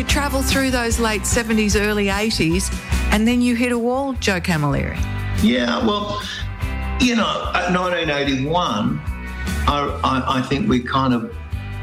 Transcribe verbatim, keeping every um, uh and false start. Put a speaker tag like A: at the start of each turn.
A: you travel through those late seventies, early eighties, and then you hit a wall, Joe Camilleri.
B: Yeah, well, you know, at nineteen eighty-one, I, I, I think we kind of